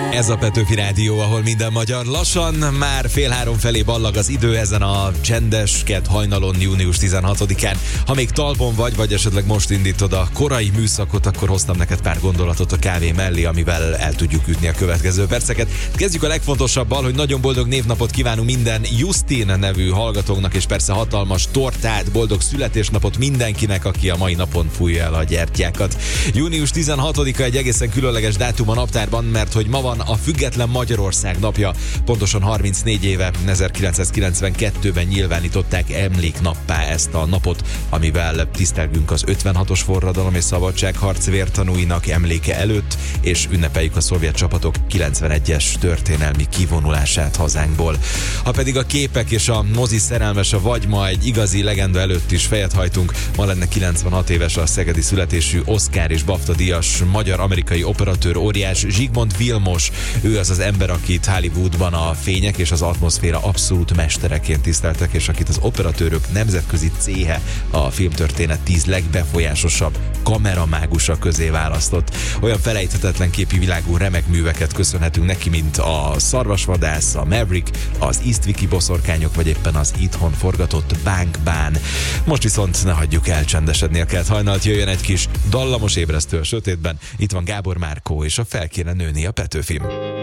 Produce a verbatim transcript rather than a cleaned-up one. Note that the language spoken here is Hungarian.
Ez a Petőfi Rádió, ahol minden magyar. Lassan már fél három felé ballag az idő ezen a csendes kedd hajnalon, június tizenhatodikán. Ha még talpon vagy, vagy esetleg most indítod a korai műszakot, akkor hoztam neked pár gondolatot a kávé mellé, amivel el tudjuk ütni a következő perceket. Kezdjük a legfontosabbal, hogy nagyon boldog névnapot kívánunk minden Justin nevű hallgatónknak, és persze hatalmas tortát, boldog születésnapot mindenkinek, aki a mai napon fújja el a gyertyákat. június tizenhatodika egy egészen különleges dátum a naptárban, mert hogy ma van a Független Magyarország napja. Pontosan harmincnégy éve, ezerkilencszázkilencvenkettőben nyilvánították emléknappá ezt a napot, amivel tisztelgünk az ötvenhatos forradalom és szabadságharc vértanúinak emléke előtt, és ünnepeljük a szovjet csapatok kilencvenegyes történelmi kivonulását hazánkból. Ha pedig a képek és a mozi szerelmese vagy, ma egy igazi legenda előtt is fejet hajtunk, ma lenne kilencvenhat éves a szegedi születésű Oscar és BAFTA díjas magyar-amerikai operatőr óriás Zsigmond Vilmos. Ő az az ember, akit Hollywoodban a fények és az atmoszféra abszolút mestereként tiszteltek, és akit az operatőrök nemzetközi céhe a filmtörténet tíz legbefolyásosabb kameramágusa közé választott. Olyan felejthetetlen képi világú remek műveket köszönhetünk neki, mint a Szarvasvadász, a Maverick, az Eastwicki boszorkányok, vagy éppen az itthon forgatott Bang Bang. Most viszont ne hagyjuk elcsendesedni a kedd hajnalt, jöjjön egy kis dallamos ébresztő a sötétben. Itt van Gábor Márkó és a Fel kéne nőni a Petőfim.